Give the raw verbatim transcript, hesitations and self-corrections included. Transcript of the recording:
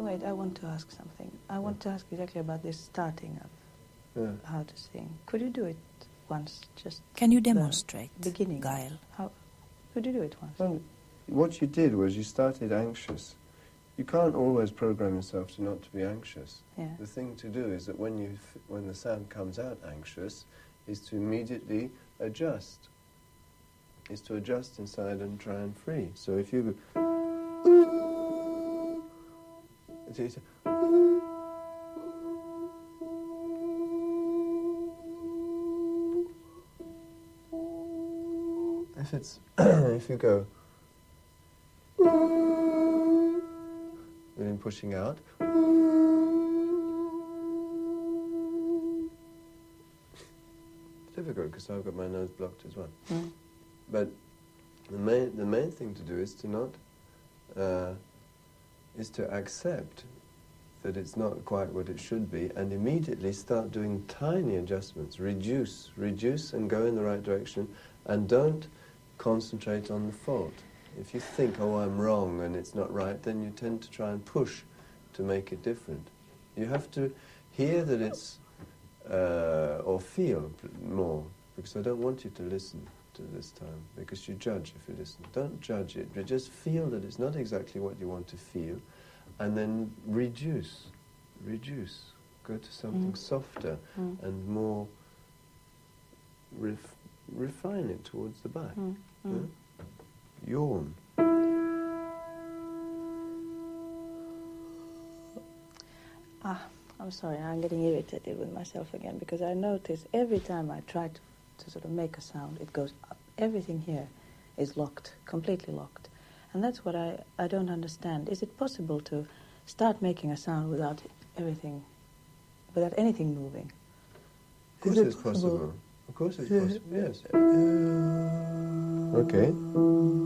wait, I want to ask something. I want to ask exactly about this starting of Yeah. how to sing. Could you do it once? Just Can you the demonstrate, beginning? Gael? How? Could you do it once? Well, what you did was you started anxious. You can't always program yourself to not to be anxious. Yeah. The thing to do is that when you f- when the sound comes out anxious, is to immediately adjust. Is to adjust inside and try and free. So if you go, it's, if it's if you go then pushing out, it's difficult because I've got my nose blocked as well. Mm. But the main the main thing to do is to not uh, is to accept that it's not quite what it should be, and immediately start doing tiny adjustments. Reduce, reduce, and go in the right direction, and don't concentrate on the fault. If you think, oh, I'm wrong and it's not right, then you tend to try and push to make it different. You have to hear that it's, uh, or feel more, because I don't want you to listen to this time, because you judge if you listen. Don't judge it, but just feel that it's not exactly what you want to feel, and then reduce, reduce. Go to something Mm. softer Mm. and more, ref- refine it towards the back. Mm. Yeah? Mm. Yawn. Ah, I'm sorry, I'm getting irritated with myself again, because I notice every time I try to, to sort of make a sound, it goes up. Everything here is locked, completely locked. And that's what I, I don't understand. Is it possible to start making a sound without everything, without anything moving? Of course Is it it's possible. possible? Of course it's possible, yes. Okay.